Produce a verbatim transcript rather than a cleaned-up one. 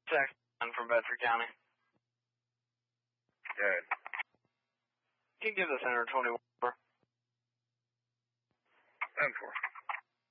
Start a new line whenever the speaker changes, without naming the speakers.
Saxon from Bedford County.
Good.
Can you give the center twenty-one?